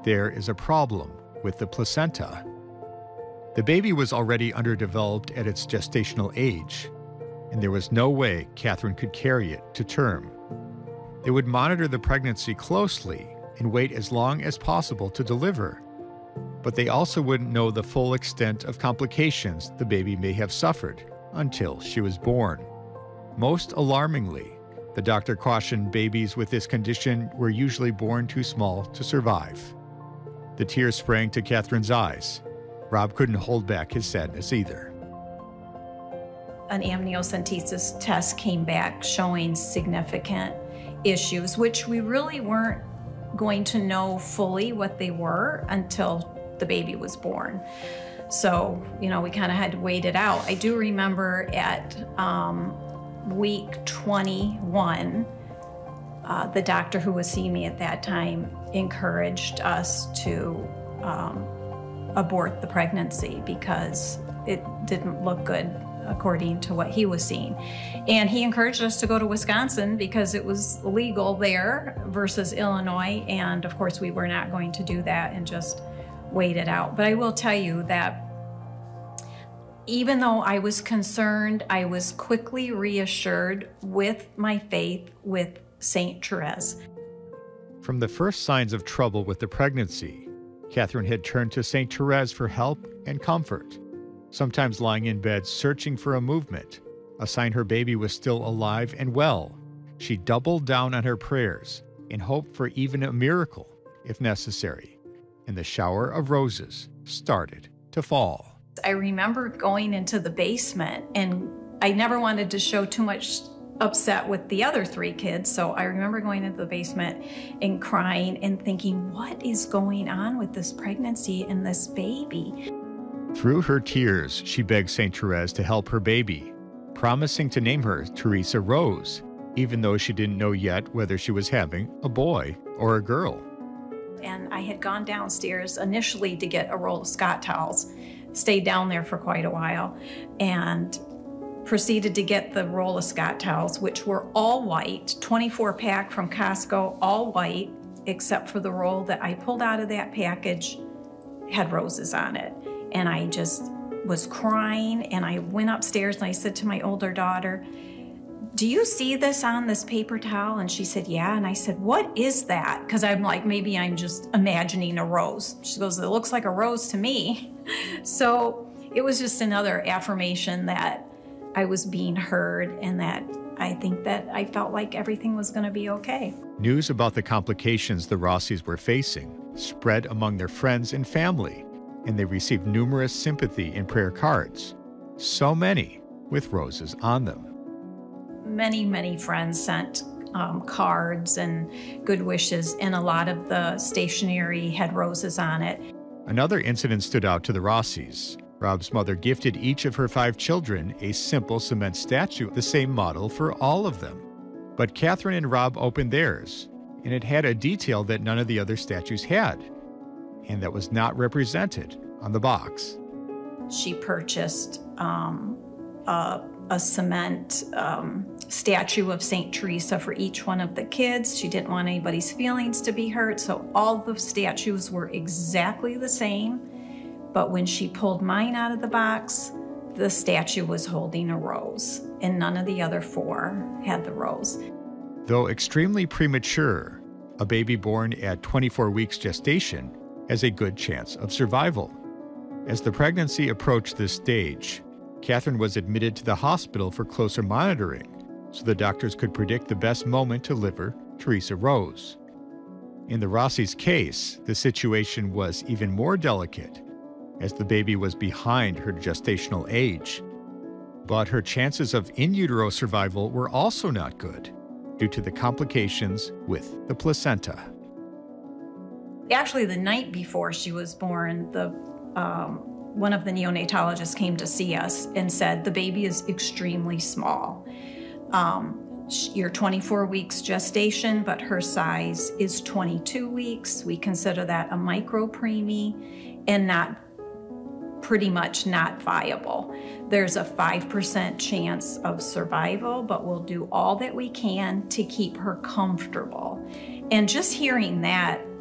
there is a problem with the placenta. The baby was already underdeveloped at its gestational age, and there was no way Catherine could carry it to term. They would monitor the pregnancy closely and wait as long as possible to deliver, but they also wouldn't know the full extent of complications the baby may have suffered until she was born. Most alarmingly, the doctor cautioned babies with this condition were usually born too small to survive. The tears sprang to Catherine's eyes. Rob couldn't hold back his sadness either. An amniocentesis test came back showing significant issues, which we really weren't going to know fully what they were until the baby was born. So, we kind of had to wait it out. I do remember at week 21, the doctor who was seeing me at that time encouraged us to abort the pregnancy because it didn't look good according to what he was seeing. And he encouraged us to go to Wisconsin because it was legal there versus Illinois. And of course, we were not going to do that and just wait it out. But I will tell you that even though I was concerned, I was quickly reassured with my faith with St. Therese. From the first signs of trouble with the pregnancy, Catherine had turned to St. Therese for help and comfort, sometimes lying in bed searching for a movement, a sign her baby was still alive and well. She doubled down on her prayers in hope for even a miracle, if necessary, and the shower of roses started to fall. I remember going into the basement, and I never wanted to show too much upset with the other 3 kids, so I remember going into the basement and crying and thinking, what is going on with this pregnancy and this baby? Through her tears, she begged St. Therese to help her baby, promising to name her Teresa Rose, even though she didn't know yet whether she was having a boy or a girl. And I had gone downstairs initially to get a roll of Scott towels, stayed down there for quite a while, and proceeded to get the roll of Scott towels, which were all white, 24-pack from Costco, all white, except for the roll that I pulled out of that package had roses on it. And I just was crying, and I went upstairs and I said to my older daughter, do you see this on this paper towel? And she said, yeah. And I said, what is that? Because I'm like, maybe I'm just imagining a rose. She goes, it looks like a rose to me. So it was just another affirmation that I was being heard, and that I think that I felt like everything was going to be okay. News about the complications the Rossis were facing spread among their friends and family, and they received numerous sympathy and prayer cards, so many with roses on them. Many, many friends sent cards and good wishes, and a lot of the stationery had roses on it. Another incident stood out to the Rossis. Rob's mother gifted each of her 5 children a simple cement statue, the same model for all of them. But Catherine and Rob opened theirs, and it had a detail that none of the other statues had, and that was not represented on the box. She purchased a cement statue of St. Teresa for each one of the kids. She didn't want anybody's feelings to be hurt, so all the statues were exactly the same. But when she pulled mine out of the box, the statue was holding a rose, and none of the other 4 had the rose. Though extremely premature, a baby born at 24 weeks gestation has a good chance of survival. As the pregnancy approached this stage, Catherine was admitted to the hospital for closer monitoring so the doctors could predict the best moment to deliver Teresa Rose. In the Rossis' case, the situation was even more delicate, as the baby was behind her gestational age. But her chances of in utero survival were also not good due to the complications with the placenta. Actually, the night before she was born, one of the neonatologists came to see us and said, the baby is extremely small. You're 24 weeks gestation, but her size is 22 weeks. We consider that a micropreemie and pretty much not viable. There's a 5% chance of survival, but we'll do all that we can to keep her comfortable. And just hearing that